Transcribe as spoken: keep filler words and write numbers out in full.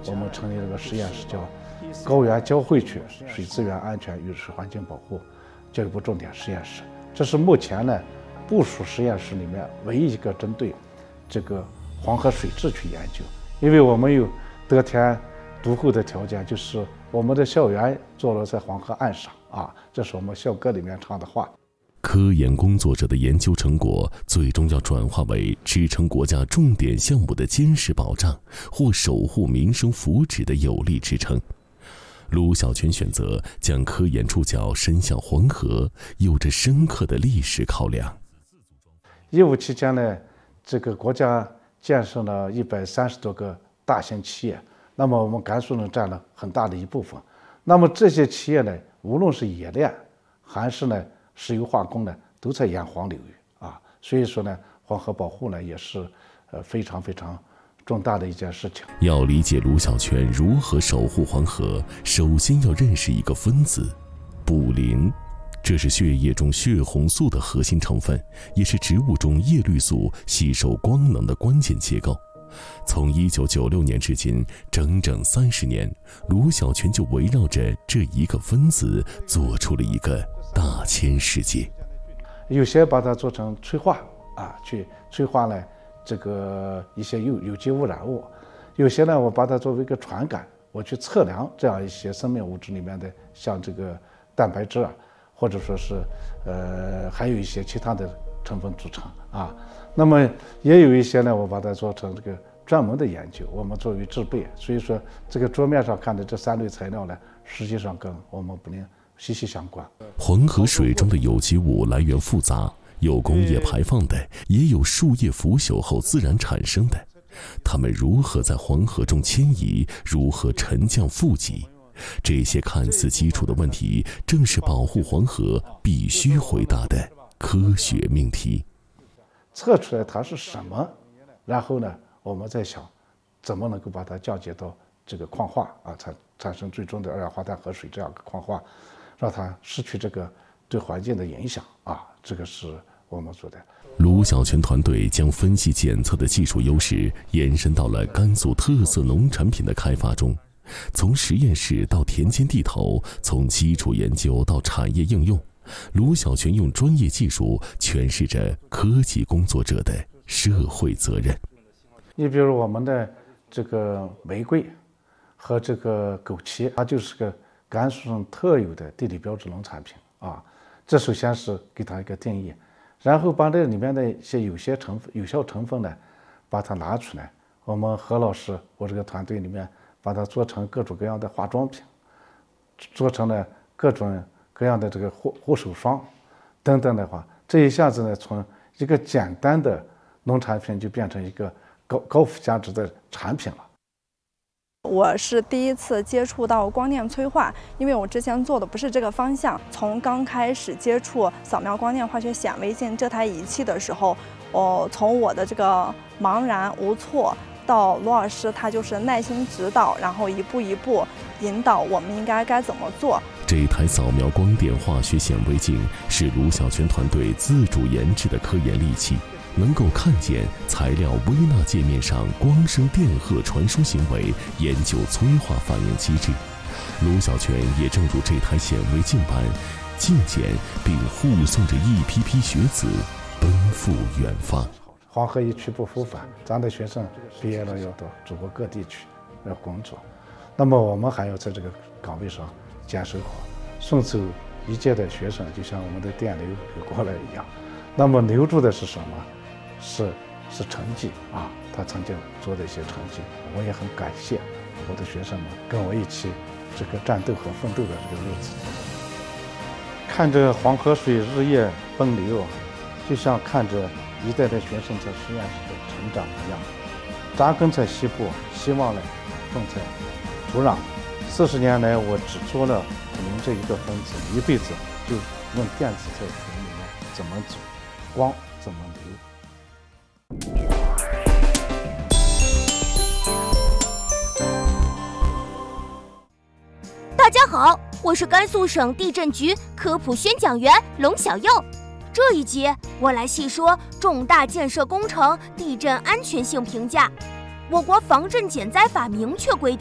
我们成立了个实验室，叫高原交汇区水资源安全与水环境保护教育部重点实验室。这是目前呢部署实验室里面唯一一个针对这个黄河水质去研究，因为我们有得天独厚的条件，就是我们的校园坐落在黄河岸上啊，这是我们校歌里面唱的话。 科研工作者的研究成果最终要转化为支撑国家重点项目的坚实保障或守护民生福祉的有力支撑。卢小泉选择将科研触角伸向黄河，有着深刻的历史考量。 业务期间呢，这个国家建设了一百三十多个大型企业，那么我们甘肃呢占了很大的一部分。那么这些企业呢，无论是冶炼还是呢石油化工呢，都在沿黄流域啊，所以说呢，黄河保护呢也是呃非常非常重大的一件事情。 要理解卢小泉如何守护黄河，首先要认识一个分子——卟啉。这是血液中血红素的核心成分，也是植物中叶绿素吸收光能的关键结构。从一九九六年至今，整整三十年，卢小泉就围绕着这一个分子，做出了一个大千世界。 有些把它做成催化啊，去催化呢这个一些有有机污染物；有些呢，我把它作为一个传感，我去测量这样一些生命物质里面的，像这个蛋白质啊，或者说是呃还有一些其他的成分组成啊。那么也有一些呢，我把它做成这个专门的研究，我们作为制备。所以说，这个桌面上看的这三类材料呢，实际上跟我们卟啉息息相关。 黄河水中的有机物来源复杂，有工业排放的，也有树叶腐朽后自然产生的。它们如何在黄河中迁移，如何沉降富集？这些看似基础的问题，正是保护黄河必须回答的科学命题。 测出来它是什么，然后呢，我们在想，怎么能够把它降解到这个矿化啊，产产生最终的二氧化碳和水这样的矿化，让它失去这个对环境的影响啊，这个是我们做的。 卢小泉团队将分析检测的技术优势延伸到了甘肃特色农产品的开发中，从实验室到田间地头，从基础研究到产业应用，卢小泉用专业技术诠释着科技工作者的社会责任。 你比如我们的这个玫瑰和这个枸杞，它就是个甘肃省特有的地理标志农产品啊。这首先是给它一个定义，然后把这里面的一些有些成分、有效成分呢，把它拿出来。我们何老师，我这个团队里面把它做成各种各样的化妆品，做成了各种各样的这个护护手霜等等的话，这一下子呢，从一个简单的农产品就变成一个高高附加值的产品了。 我是第一次接触到光电催化，因为我之前做的不是这个方向。从刚开始接触扫描光电化学显微镜这台仪器的时候，我从我的这个茫然无措，到罗老师他就是耐心指导，然后一步一步引导我们应该该怎么做。 这台扫描光电化学显微镜是卢小泉团队自主研制的科研利器，能够看见材料微纳界面上光生电荷传输行为，研究催化反应机制。卢小泉也正如这台显微镜般，觐见并护送着一批批学子奔赴远方。 黄河一去不复返，咱的学生毕业了要到祖国各地去要工作，那么我们还要在这个岗位上坚守好，送走一届的学生，就像我们的电流流过来一样。那么留住的是什么？是是成绩啊，他曾经做的一些成绩，我也很感谢我的学生们跟我一起这个战斗和奋斗的这个日子。看着黄河水日夜奔流，就像看着一代代学生在实验室的成长一样。扎根在西部，希望呢种在土壤。四十年来，我只做了您这一个分子，一辈子就问电子在土里面怎么走，光怎么流。 大家好，我是甘肃省地震局科普宣讲员龙小佑。这一集我来细说重大建设工程地震安全性评价。我国防震减灾法明确规定，